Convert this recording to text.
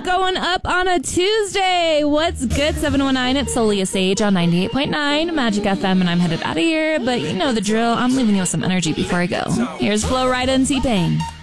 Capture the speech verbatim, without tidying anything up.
up going up on a Tuesday? What's good, seven one nine? It's Solia Sage on ninety-eight point nine Magic F M, and I'm headed out of here. But you know the drill. I'm leaving you with some energy before I go. Here's Flo Rida and T-Pain.